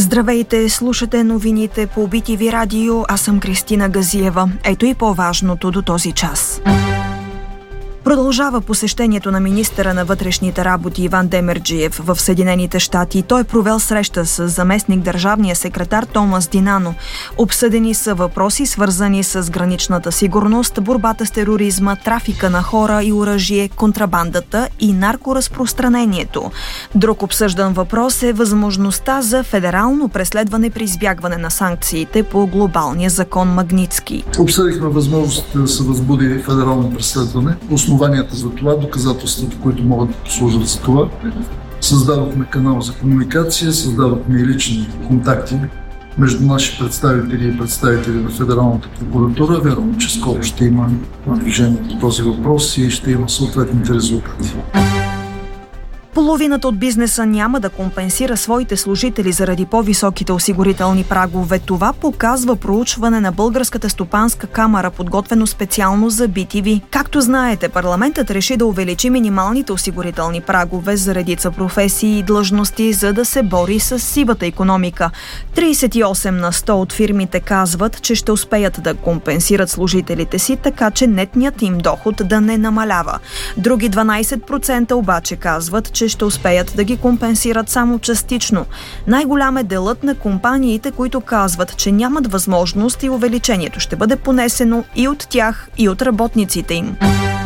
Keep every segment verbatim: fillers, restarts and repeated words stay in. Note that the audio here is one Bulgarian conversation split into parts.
Здравейте, слушате новините по Би Ти Ви радио, аз съм Кристина Газиева. Ето и по-важното до този час. Продължава посещението на министъра на вътрешните работи Иван Демерджиев в Съединените щати. Той провел среща с заместник държавния секретар Томас Динано. Обсъдени са въпроси, свързани с граничната сигурност, борбата с тероризма, трафика на хора и оръжие, контрабандата и наркоразпространението. Друг обсъждан въпрос е възможността за федерално преследване при избягване на санкциите по глобалния закон Магнитски. Обсъдихме възможността да се възбуди федерално преследване. Основанията за това, доказателствата, които могат да послужат за това. Създадохме канал за комуникация, създадохме и лични контакти между наши представители и представители на Федералната прокуратура. Вярвам, че скоро ще има движение по този въпрос и ще има съответните резултати. Половината от бизнеса няма да компенсира своите служители заради по-високите осигурителни прагове. Това показва проучване на Българската стопанска камара, подготвено специално за Би Ти Ви. Както знаете, парламентът реши да увеличи минималните осигурителни прагове за редица професии и длъжности, за да се бори с сивата икономика. тридесет и осем на сто от фирмите казват, че ще успеят да компенсират служителите си, така че нетният им доход да не намалява. Други дванадесет процента обаче казват, че ще успеят да ги компенсират само частично. Най-голям е делът на компаниите, които казват, че нямат възможност и увеличението ще бъде понесено и от тях, и от работниците им.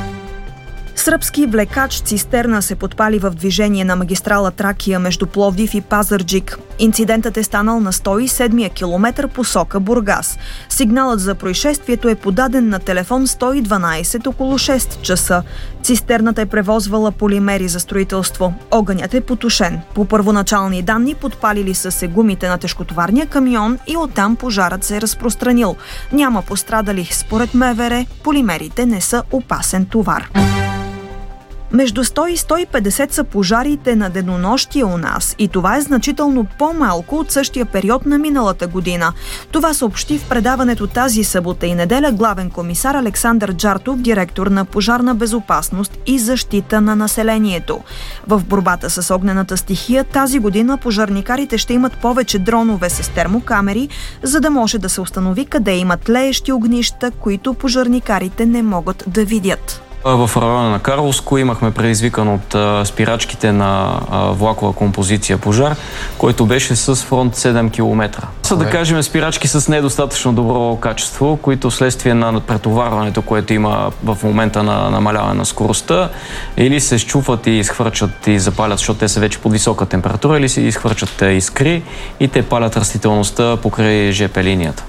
Сръбски влекач цистерна се подпали в движение на магистрала Тракия между Пловдив и Пазарджик. Инцидентът е станал на сто и седми километър посока Бургас. Сигналът за происшествието е подаден на телефон сто и дванадесет около шест часа. Цистерната е превозвала полимери за строителство. Огънят е потушен. По първоначални данни подпалили са се гумите на тежкотоварния камион и оттам пожарът се е разпространил. Няма пострадали. Според МВР, полимерите не са опасен товар. Между сто и сто и петдесет са пожарите на денонощие у нас и това е значително по-малко от същия период на миналата година. Това съобщи в предаването тази събота и неделя главен комисар Александър Джартов, директор на Пожарна безопасност и защита на населението. В борбата с огнената стихия тази година пожарникарите ще имат повече дронове с термокамери, за да може да се установи къде имат тлеещи огнища, които пожарникарите не могат да видят. В района на Карловско имахме предизвикан от а, спирачките на а, влакова композиция пожар, който беше с фронт седем километра. Са да кажем спирачки с недостатъчно добро качество, които вследствие на претоварването, което има в момента на намаляване на скоростта, или се счупват и изхвърчат и запалят, защото те са вече под висока температура, или се изхвърчат искри и те палят растителността покрай жп линията.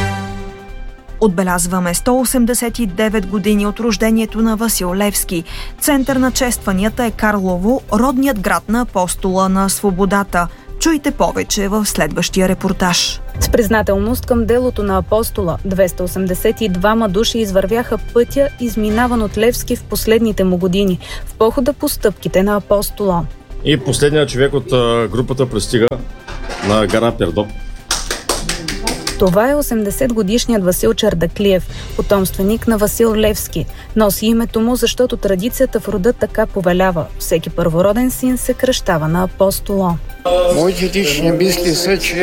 Отбелязваме сто осемдесет и девет години от рождението на Васил Левски. Център на честванията е Карлово, родният град на апостола на свободата. Чуйте повече в следващия репортаж. С признателност към делото на апостола, двеста осемдесет и двама души извървяха пътя, изминаван от Левски в последните му години, в похода по стъпките на апостола. И последният човек от групата пристига на гара Пирдоп. Това е осемдесетгодишният Васил Чардаклиев, потомственик на Васил Левски. Носи името му, защото традицията в рода така повелява. Всеки първороден син се кръщава на апостола. Моите лични мисли са, че